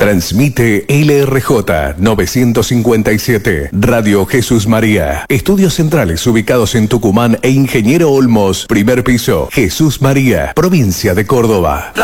Transmite LRJ 957, Radio Jesús María. Estudios centrales ubicados en Tucumán e Ingeniero Olmos, primer piso. Jesús María, provincia de Córdoba.